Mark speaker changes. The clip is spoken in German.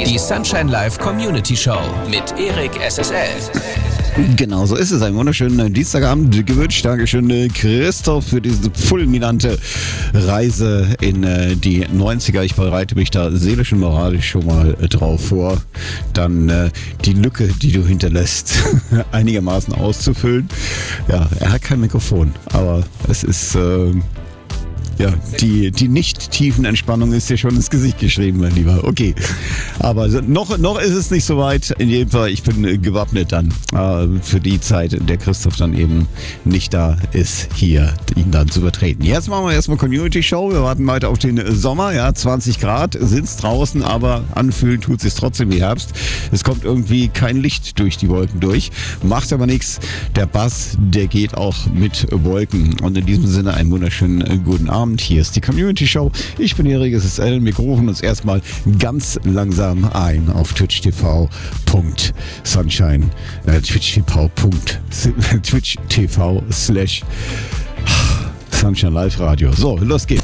Speaker 1: Die Sunshine Live Community Show mit Erik SSL.
Speaker 2: Genau, so ist es. Einen wunderschönen Dienstagabend gewünscht. Dankeschön, Christoph, für diese fulminante Reise in die 90er. Ich bereite mich da seelisch und moralisch schon mal drauf vor, dann die Lücke, die du hinterlässt, einigermaßen auszufüllen. Ja, er hat kein Mikrofon, aber es ist... Ja, die nicht tiefen Entspannung ist dir schon ins Gesicht geschrieben, mein Lieber. Okay, aber noch ist es nicht so weit. In jedem Fall, ich bin gewappnet dann für die Zeit, in der Christoph dann eben nicht da ist, hier ihn dann zu übertreten. Jetzt machen wir erstmal Community Show. Wir warten weiter auf den Sommer. Ja, 20 Grad sind es draußen, aber anfühlen tut es sich trotzdem wie Herbst. Es kommt irgendwie kein Licht durch die Wolken durch. Macht aber nichts. Der Bass, der geht auch mit Wolken. Und in diesem Sinne einen wunderschönen guten Abend. Hier ist die Community Show. Ich bin Erik SSL. Wir rufen uns erstmal ganz langsam ein auf twitch.tv/Sunshine Live Radio. So, los geht's.